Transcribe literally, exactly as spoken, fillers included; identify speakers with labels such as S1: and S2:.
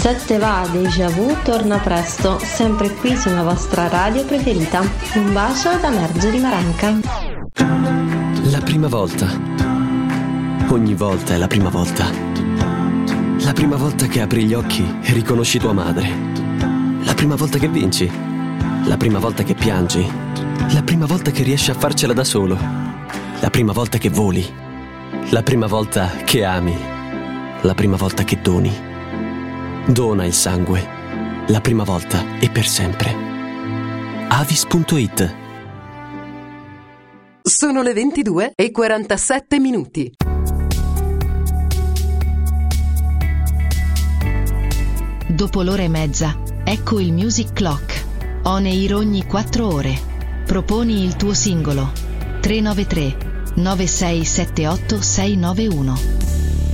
S1: Sette va, Déjà Vu torna presto, sempre qui sulla vostra radio preferita. Un bacio da Margherita Maranca.
S2: La prima volta. Ogni volta è la prima volta. La prima volta che apri gli occhi e riconosci tua madre. La prima volta che vinci. La prima volta che piangi. La prima volta che riesci a farcela da solo. La prima volta che voli. La prima volta che ami. La prima volta che doni. Dona il sangue. La prima volta e per sempre. Avis punto it.
S3: Sono le ventidue e quarantasette minuti.
S4: Dopo l'ora e mezza, ecco il Music Clock. On air ogni quattro ore. Proponi il tuo singolo. tre nove tre nove sei sette otto sei nove uno.